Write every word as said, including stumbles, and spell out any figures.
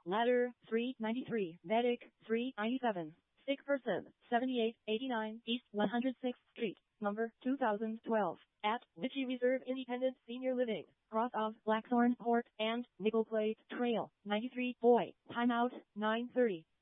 Ladder, three ninety-three. Medic, three ninety-seven. Sick person, seventy-eight eighty-nine East one hundred sixth Street, number two thousand twelve, at Vichy Reserve Independent Senior Living, cross of Blackthorn Court and Nickel Plate Trail, ninety-three. Boy, timeout, nine thirty.